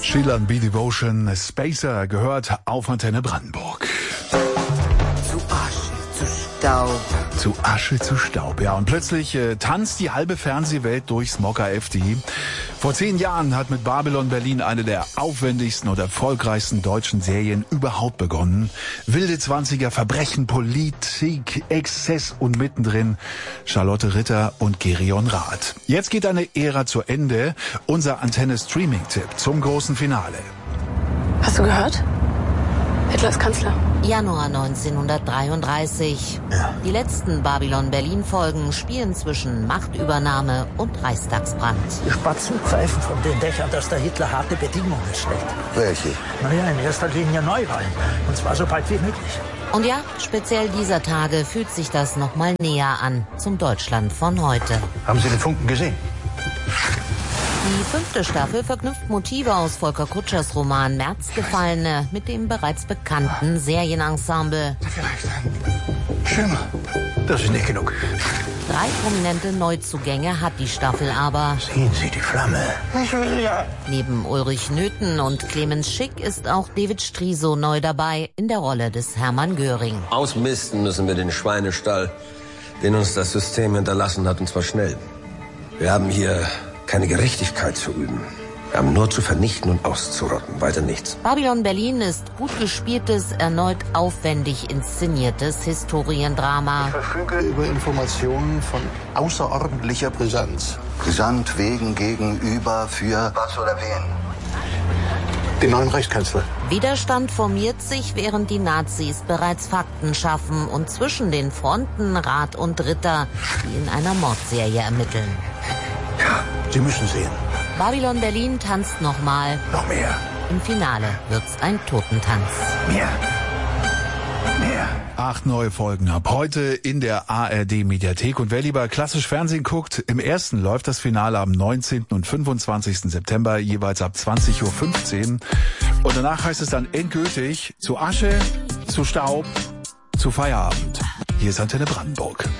Sheila B. Devotion, Spacer gehört auf Antenne Brandenburg. Zu Asche, zu Staub. Zu Asche, zu Staub, ja. Und plötzlich tanzt die halbe Fernsehwelt durchs Mokka FD. Vor 10 Jahren hat mit Babylon Berlin eine der aufwendigsten und erfolgreichsten deutschen Serien überhaupt begonnen. Wilde 20er, Verbrechen, Politik, Exzess und mittendrin Charlotte Ritter und Gerion Rath. Jetzt geht eine Ära zu Ende. Unser Antenne-Streaming-Tipp zum großen Finale. Hast du gehört? Hitler ist Kanzler. Januar 1933. Ja. Die letzten Babylon-Berlin-Folgen spielen zwischen Machtübernahme und Reichstagsbrand. Die Spatzen pfeifen von den Dächern, dass der Hitler harte Bedingungen stellt. Welche? Naja, in erster Linie Neuwahlen. Und zwar so bald wie möglich. Und ja, speziell dieser Tage fühlt sich das nochmal näher an zum Deutschland von heute. Haben Sie den Funken gesehen? Die 5. Staffel verknüpft Motive aus Volker Kutschers Roman Märzgefallene mit dem bereits bekannten Serienensemble. Vielleicht ein Schimmer. Das ist nicht genug. 3 prominente Neuzugänge hat die Staffel aber. Sehen Sie die Flamme? Ich will ja. Neben Ulrich Nöthen und Clemens Schick ist auch David Striso neu dabei in der Rolle des Hermann Göring. Ausmisten müssen wir den Schweinestall, den uns das System hinterlassen hat, und zwar schnell. Wir haben hier keine Gerechtigkeit zu üben. Wir haben nur zu vernichten und auszurotten, weiter nichts. Babylon Berlin ist gut gespieltes, erneut aufwendig inszeniertes Historiendrama. Ich verfüge über Informationen von außerordentlicher Brisanz. Brisant wegen, gegenüber, für was oder wen? Den neuen Reichskanzler. Widerstand formiert sich, während die Nazis bereits Fakten schaffen und zwischen den Fronten Rath und Ritter, die in einer Mordserie ermitteln. Ja, Sie müssen sehen. Babylon Berlin tanzt nochmal. Noch mehr. Im Finale wird's ein Totentanz. Mehr. Mehr. 8 neue Folgen ab heute in der ARD-Mediathek. Und wer lieber klassisch Fernsehen guckt, im ersten läuft das Finale am 19. und 25. September, jeweils ab 20.15 Uhr. Und danach heißt es dann endgültig zu Asche, zu Staub, zu Feierabend. Hier ist Antenne Brandenburg.